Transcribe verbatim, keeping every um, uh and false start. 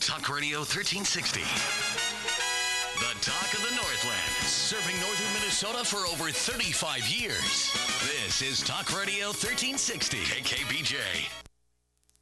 Talk Radio thirteen sixty. The talk of the Northland. Serving northern Minnesota for over thirty-five years. This is Talk Radio thirteen sixty. K K B J.